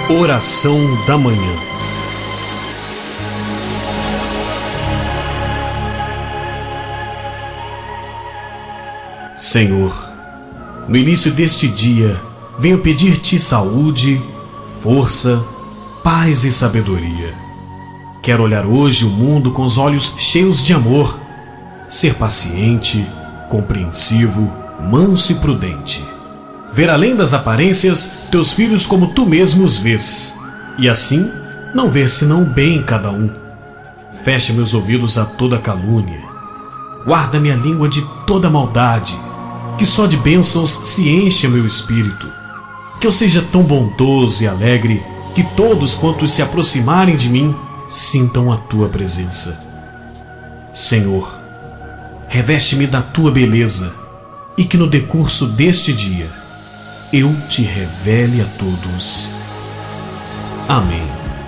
Oração da Manhã. Senhor, no início deste dia, venho pedir-te saúde, força, paz e sabedoria. Quero olhar hoje o mundo com os olhos cheios de amor, ser paciente, compreensivo, manso e prudente. Ver além das aparências teus filhos como tu mesmo os vês, e assim não ver senão o bem em cada um. Feche meus ouvidos a toda calúnia. Guarda minha língua de toda maldade, que só de bênçãos se enche meu espírito. Que eu seja tão bondoso e alegre que todos quantos se aproximarem de mim sintam a tua presença. Senhor, reveste-me da tua beleza e que no decurso deste dia eu te revele a todos. Amém.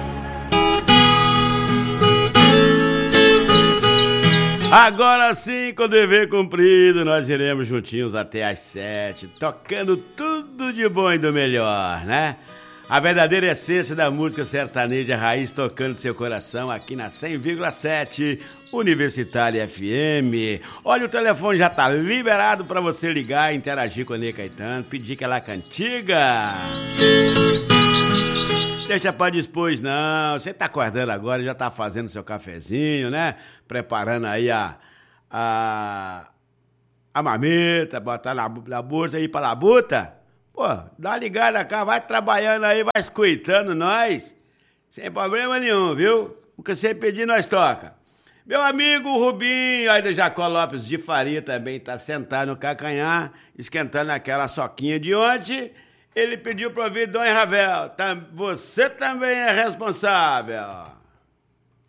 Agora sim, com o dever cumprido, nós iremos juntinhos até às 7, tocando tudo de bom e do melhor, né? A verdadeira essência da música sertaneja raiz tocando seu coração aqui na 100,7 Universitária FM. Olha, o telefone já tá liberado para você ligar, interagir com a Ney Caetano, pedir aquela cantiga. Deixa pra dispor, não. Você tá acordando agora, já tá fazendo seu cafezinho, né? Preparando aí a marmita, botar na bolsa aí pra labuta. Pô, dá uma ligada cá, vai trabalhando aí, vai escutando nós. Sem problema nenhum, viu? O que você pedir, nós toca. Meu amigo Rubinho, aí do Jacó Lopes de Faria, também tá sentado no calcanhar, esquentando aquela soquinha de ontem. Ele pediu pra ouvir Dom Ravel. Você também é responsável.